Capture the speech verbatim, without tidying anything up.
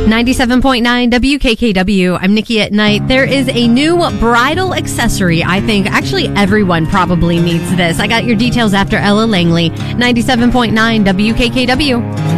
ninety-seven point nine W K K W. I'm Nikki at Night. There is a new bridal accessory. I think actually everyone probably needs this. I got your details after Ella Langley. ninety-seven point nine W K K W.